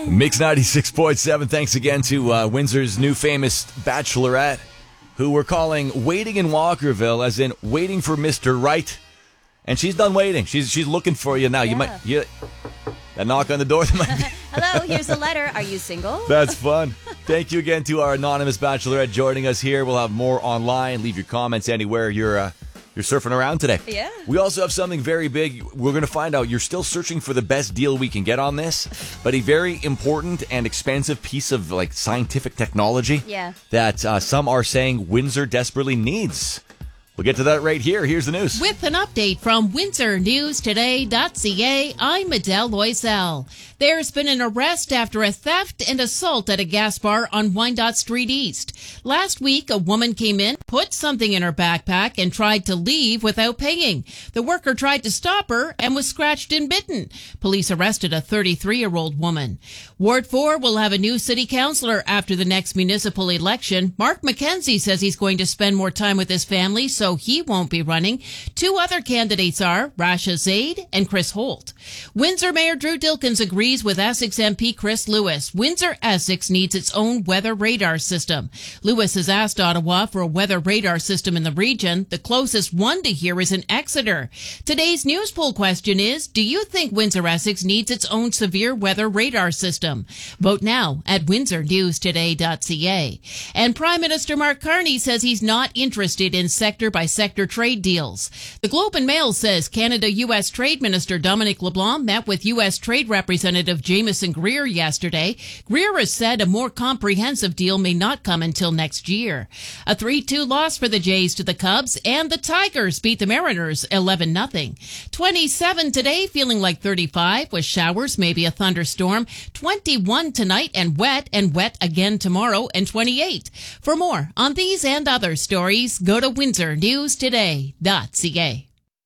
Mix 96.7. Thanks again to Windsor's new famous bachelorette, who we're calling Waiting in Walkerville, as in waiting for Mr. Right. And she's done waiting. She's looking for you now. Yeah. That knock on the door. Hello, here's a letter. Are you single? That's fun. Thank you again to our anonymous bachelorette joining us here. We'll have more online. Leave your comments anywhere you're surfing around today. Yeah. We also have something very big. We're going to find out. You're still searching for the best deal we can get on this, but a very important and expensive piece of scientific technology that some are saying Windsor desperately needs. We'll get to that right here. Here's the news. With an update from WindsorNewsToday.ca, I'm Adele Loisel. There's been an arrest after a theft and assault at a gas bar on Wyandotte Street East. Last week, a woman came in, put something in her backpack, and tried to leave without paying. The worker tried to stop her and was scratched and bitten. Police arrested a 33-year-old woman. Ward 4 will have a new city councillor after the next municipal election. Mark McKenzie says he's going to spend more time with his family, so he won't be running. Two other candidates are Rasha Zaid and Chris Holt. Windsor Mayor Drew Dilkins agrees with Essex MP Chris Lewis. Windsor Essex needs its own weather radar system. Lewis has asked Ottawa for a weather radar system in the region. The closest one to here is in Exeter. Today's news poll question is, do you think Windsor Essex needs its own severe weather radar system? Vote now at WindsorNewsToday.ca. And Prime Minister Mark Carney says he's not interested in sector-by-sector trade deals. The Globe and Mail says Canada-U.S. Trade Minister Dominic LeBlanc met with U.S. Trade Representative Jameson Greer yesterday. Greer has said a more comprehensive deal may not come until next year. A 3-2 loss for the Jays to the Cubs, and the Tigers beat the Mariners 11-0. 27 today, feeling like 35 with showers, maybe a thunderstorm. 21 tonight and wet again tomorrow, and 28. For more on these and other stories, go to WindsorNewsToday.ca.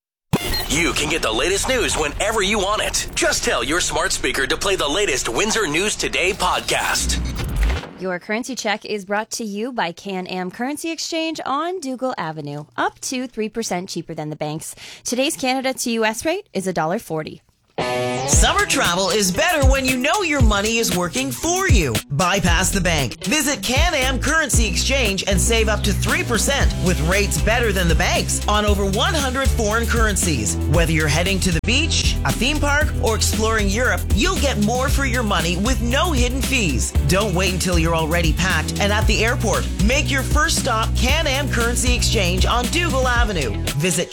You can get the latest news whenever you want it. Just tell your smart speaker to play the latest Windsor News Today podcast. Your currency check is brought to you by Can-Am Currency Exchange on Dougal Avenue. Up to 3% cheaper than the banks. Today's Canada to U.S. rate is $1.40. Summer travel is better when you know your money is working for you. Bypass the bank. Visit Can-Am Currency Exchange and save up to 3% with rates better than the banks on over 100 foreign currencies. Whether you're heading to the beach, a theme park, or exploring Europe, you'll get more for your money with no hidden fees. Don't wait until you're already packed and at the airport. Make your first stop Can-Am Currency Exchange on Dougal Avenue. Visit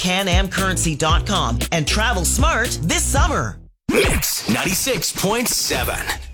CanAmCurrency.com and travel smart this summer. Mix 96.7.